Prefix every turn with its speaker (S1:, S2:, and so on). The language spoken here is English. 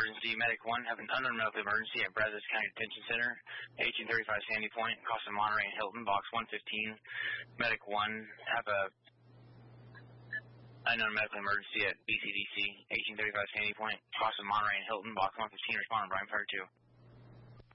S1: emergency. Medic 1, have an unknown medical emergency at Brazos County Detention Center, 1835 Sandy Point, across from Monterey and Hilton, box 115. Medic 1, have a unknown medical emergency at BCDC, 1835 Sandy Point, across from Monterey and Hilton, box 115. Respond, Brian Fire 2.